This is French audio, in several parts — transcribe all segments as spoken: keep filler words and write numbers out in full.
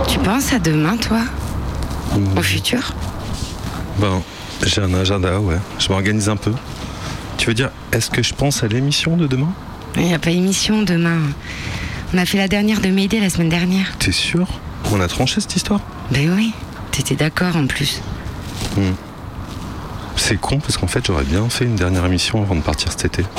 Tu penses à demain, toi ? Mmh. Au futur ? Ben, j'ai un agenda, ouais. Je m'organise un peu. Tu veux dire, est-ce que je pense à l'émission de demain ? Il n'y a pas émission demain. On a fait la dernière de Mayday la semaine dernière. T'es sûr ? On a tranché cette histoire ? Ben oui, t'étais d'accord en plus. Mmh. C'est con parce qu'en fait j'aurais bien fait une dernière émission avant de partir cet été.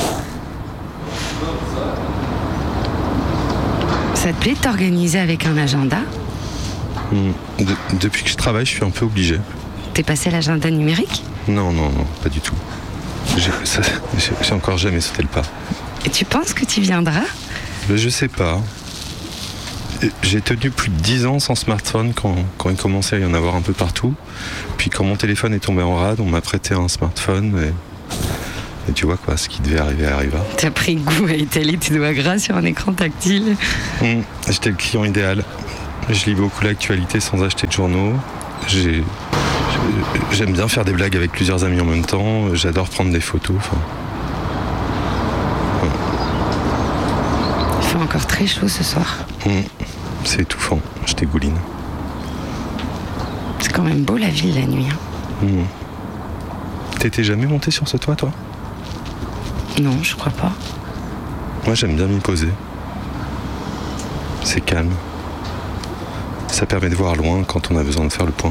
Ça te plaît de t'organiser avec un agenda ? Mmh. De- depuis que je travaille, je suis un peu obligé. T'es passé à l'agenda numérique ? Non, non, non, pas du tout. J'ai, ça, j'ai, j'ai encore jamais sauté le pas. Et tu penses que tu viendras ? Ben, je sais pas. J'ai tenu plus de dix ans sans smartphone quand, quand il commençait à y en avoir un peu partout. Puis quand mon téléphone est tombé en rade, on m'a prêté un smartphone et, et tu vois quoi, ce qui devait arriver arriva. T'as pris goût à étaler tes doigts gras sur un écran tactile. Mmh, j'étais le client idéal. Je lis beaucoup l'actualité sans acheter de journaux. J'ai, j'aime bien faire des blagues avec plusieurs amis en même temps. J'adore prendre des photos. Enfin, ouais. Il fait encore très chaud ce soir. Mmh, c'est étouffant, je dégouline. C'est quand même beau la ville la nuit. Hein. Mmh. T'étais jamais monté sur ce toit, toi ? Non, je crois pas. Moi, j'aime bien m'y poser. C'est calme. Ça permet de voir loin quand on a besoin de faire le point.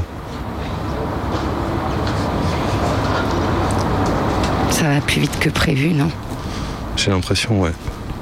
Ça va plus vite que prévu, non ? J'ai l'impression, ouais.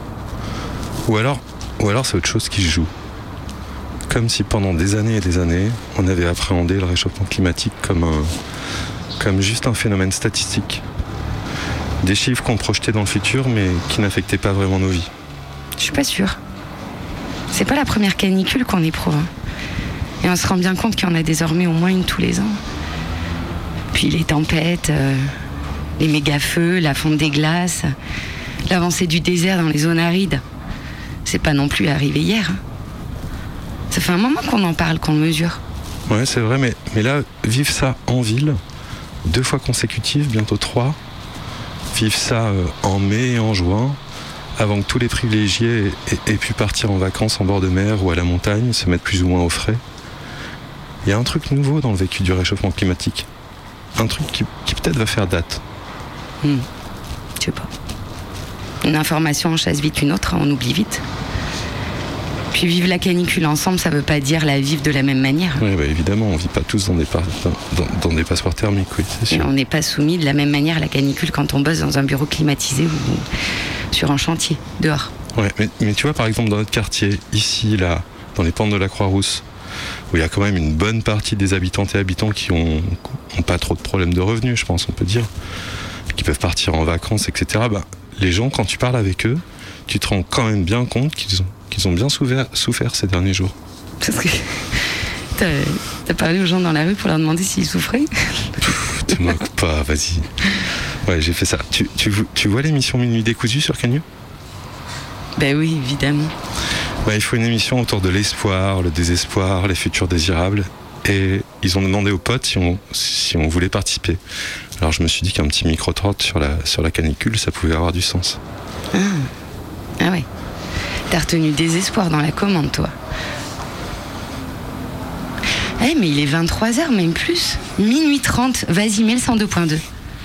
Ou alors, ou alors c'est autre chose qui se joue. Comme si pendant des années et des années, on avait appréhendé le réchauffement climatique comme un, comme juste un phénomène statistique. Des chiffres qu'on projetait dans le futur, mais qui n'affectaient pas vraiment nos vies. Je suis pas sûre. C'est pas la première canicule qu'on éprouve. Hein. Et on se rend bien compte qu'il y en a désormais au moins une tous les ans. Puis les tempêtes, euh, les méga-feux, la fonte des glaces, l'avancée du désert dans les zones arides. C'est pas non plus arrivé hier. Hein. Ça fait un moment qu'on en parle, qu'on le mesure. Ouais, c'est vrai, mais, mais là, vivre ça en ville, deux fois consécutives, bientôt trois, vivre ça euh, en mai et en juin, avant que tous les privilégiés aient, aient pu partir en vacances en bord de mer ou à la montagne, se mettre plus ou moins au frais. Il y a un truc nouveau dans le vécu du réchauffement climatique. Un truc qui, qui peut-être va faire date. Hmm. Je sais pas. Une information en chasse vite une autre, on oublie vite. Puis vivre la canicule ensemble, ça veut pas dire la vivre de la même manière. Oui, bah évidemment, on vit pas tous dans des, par... dans, dans, dans des passoires thermiques, oui, c'est sûr. Et on n'est pas soumis de la même manière à la canicule quand on bosse dans un bureau climatisé ou sur un chantier, dehors. Ouais, mais, mais tu vois, par exemple, dans notre quartier, ici, là, dans les pentes de la Croix-Rousse, où il y a quand même une bonne partie des habitantes et habitants qui ont, ont pas trop de problèmes de revenus, je pense, on peut dire, qui peuvent partir en vacances, et cetera. Bah, les gens, quand tu parles avec eux, tu te rends quand même bien compte qu'ils ont, qu'ils ont bien souffert, souffert ces derniers jours. Parce que t'as, t'as parlé aux gens dans la rue pour leur demander s'ils souffraient ? Pff, te moque pas, vas-y. Ouais, j'ai fait ça. Tu, tu, tu vois l'émission Minuit décousu sur Cagnou ? Ben oui, évidemment. Ouais, il faut une émission autour de l'espoir, le désespoir, les futurs désirables. Et ils ont demandé aux potes si on, si on voulait participer. Alors je me suis dit qu'un petit micro-trotte sur la, sur la canicule, ça pouvait avoir du sens. Ah, ah ouais. T'as retenu désespoir dans la commande, toi. Eh, hey, mais il est vingt-trois heures, même plus. Minuit trente. Vas-y, mets le cent deux point deux.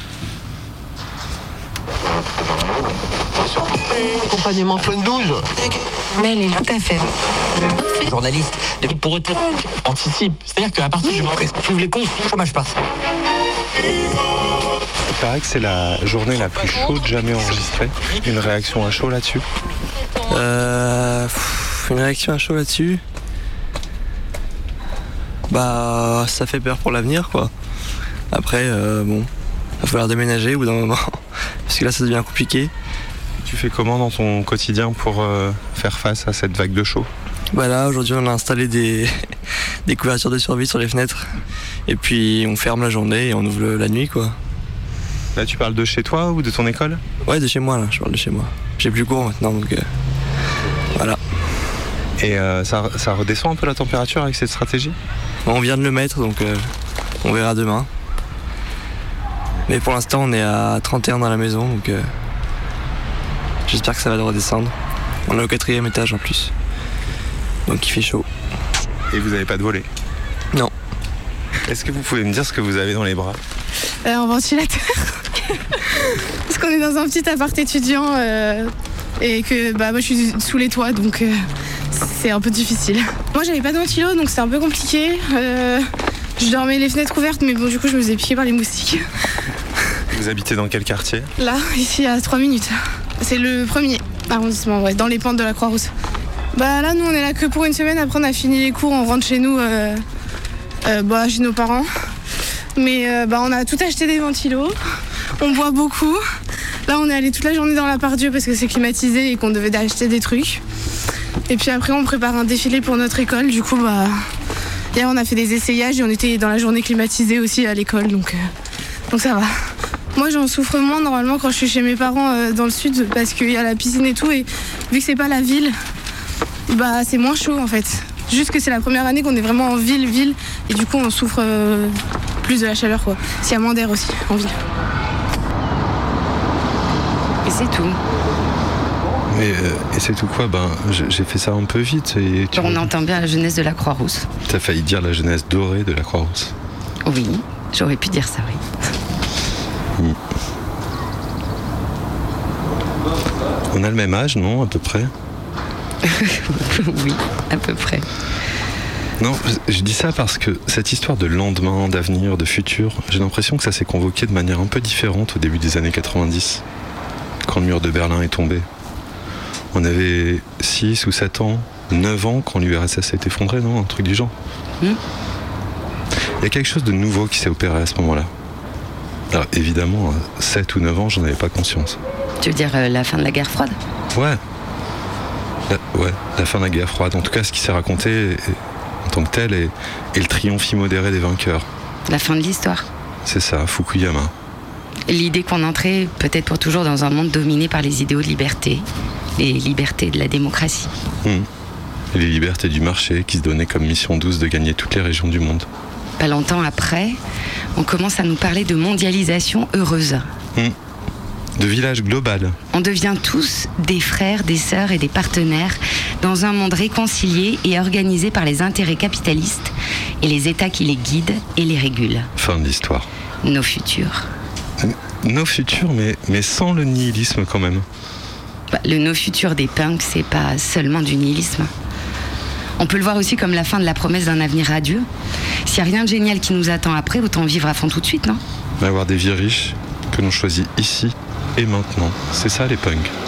Accompagnement plein douze. Mais elle est tout à fait. Journaliste, pour eux, anticipe. C'est-à-dire qu'à partir du moment où tu les cons, le chômage passe. Il paraît que c'est la journée la plus chaude jamais enregistrée. Une réaction à chaud là-dessus ? Euh, pff, une réaction à chaud là-dessus. Bah, ça fait peur pour l'avenir, quoi. Après, euh, bon, il va falloir déménager au bout d'un moment, parce que là, ça devient compliqué. Tu fais comment dans ton quotidien pour euh, faire face à cette vague de chaud ? Bah là, aujourd'hui, on a installé des, des couvertures de survie sur les fenêtres, et puis on ferme la journée et on ouvre le, la nuit, quoi. Là, tu parles de chez toi ou de ton école ? Ouais, de chez moi, là, je parle de chez moi. J'ai plus cours maintenant, donc euh, voilà. Et euh, ça, ça redescend un peu la température avec cette stratégie ? On vient de le mettre, donc euh, on verra demain. Mais pour l'instant, on est à trente et un dans la maison, donc euh, j'espère que ça va redescendre. On est au quatrième étage en plus, donc il fait chaud. Et vous n'avez pas de volet? Non. Est-ce que vous pouvez me dire ce que vous avez dans les bras? Euh, un ventilateur. Parce qu'on est dans un petit appart étudiant euh, et que bah, moi je suis sous les toits, donc euh, c'est un peu difficile. Moi j'avais pas de ventilo, donc c'était un peu compliqué. Euh, je dormais les fenêtres ouvertes, mais bon du coup je me faisais piquer par les moustiques. Vous habitez dans quel quartier? Là, ici à trois minutes. C'est le premier arrondissement, ouais, dans les pentes de la Croix-Rousse. Bah là nous on est là que pour une semaine, après on a fini les cours, on rentre chez nous, euh, euh, bah, chez nos parents. Mais euh, bah, on a tout acheté des ventilos, on boit beaucoup. Là on est allé toute la journée dans l'appart Dieu parce que c'est climatisé et qu'on devait acheter des trucs. Et puis après on prépare un défilé pour notre école, du coup bah hier on a fait des essayages et on était dans la journée climatisée aussi à l'école, donc, euh, donc ça va. Moi j'en souffre moins normalement quand je suis chez mes parents euh, dans le sud parce qu'il y a la piscine et tout, et vu que c'est pas la ville, bah c'est moins chaud en fait. Juste que c'est la première année qu'on est vraiment en ville, ville, et du coup on souffre euh, plus de la chaleur quoi. S'il y a moins d'air aussi en ville. Et c'est tout. Mais, euh, et c'est tout quoi? Ben, j'ai fait ça un peu vite. Et tu On entend bien la jeunesse de la Croix-Rousse. T'as failli dire la jeunesse dorée de la Croix-Rousse. Oui, j'aurais pu dire ça, oui. Mmh. On a le même âge, non, à peu près? Oui, à peu près. Non, je dis ça parce que cette histoire de lendemain, d'avenir, de futur, j'ai l'impression que ça s'est convoqué de manière un peu différente au début des années quatre-vingt-dix, quand le mur de Berlin est tombé. On avait six ou sept ans, neuf ans quand l'U R S S s'est effondré, non? Un truc du genre. Mmh. Il y a quelque chose de nouveau qui s'est opéré à ce moment-là. Alors évidemment, à sept ou neuf ans, j'en avais pas conscience. Tu veux dire euh, la fin de la guerre froide? Ouais. La, ouais, la fin de la guerre froide. En tout cas, ce qui s'est raconté est, en tant que tel est, est le triomphe immodéré des vainqueurs. La fin de l'histoire. C'est ça, Fukuyama. L'idée qu'on entrait peut-être pour toujours dans un monde dominé par les idéaux de liberté, les libertés de la démocratie. Mmh. Et les libertés du marché qui se donnaient comme mission douce de gagner toutes les régions du monde. Pas longtemps après, on commence à nous parler de mondialisation heureuse. Mmh. De village global. On devient tous des frères, des sœurs et des partenaires dans un monde réconcilié et organisé par les intérêts capitalistes et les États qui les guident et les régulent. Fin de l'histoire. Nos futurs. Nos futurs, mais, mais sans le nihilisme quand même. Bah, le nos futurs des punks, c'est pas seulement du nihilisme. On peut le voir aussi comme la fin de la promesse d'un avenir radieux. S'il n'y a rien de génial qui nous attend après, autant vivre à fond tout de suite, non? Avoir des vies riches que l'on choisit ici et maintenant. C'est ça les punks.